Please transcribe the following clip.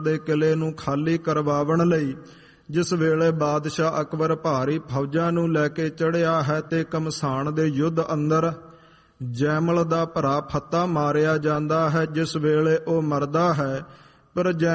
ਦੇ ਕਿਲੇ ਨੂੰ ਖਾਲੀ ਕਰਵਾਉਣ ਲਈ ਜਿਸ ਵੇਲੇ ਬਾਦਸ਼ਾਹ ਅਕਬਰ ਭਾਰੀ ਫੌਜਾਂ ਨੂੰ ਲੈ ਕੇ ਚੜ੍ਹਿਆ ਹੈ ਤੇ ਘਮਸਾਣ ਦੇ ਯੁੱਧ ਅੰਦਰ ਜੈਮਲ ਦਾ ਭਰਾ ਫੱਤਾ ਮਾਰਿਆ ਜਾਂਦਾ ਹੈ, ਜਿਸ ਵੇਲੇ ਉਹ ਮਰਦਾ ਹੈ ਪਰ